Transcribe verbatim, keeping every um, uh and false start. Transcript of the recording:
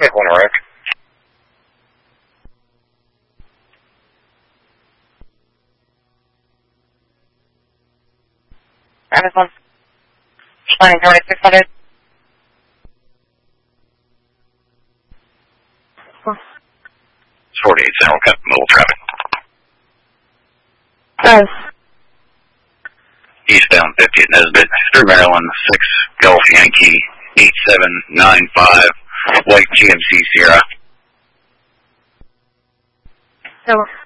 Take one, Rick. Amazon. Planning twenty-six hundred. forty-eight Central, Captain Mobile traffic. Yes. Eastbound fifty at Nesbitt, through Maryland, six Gulf Yankee, eight seven nine five, White G M C Sierra. So.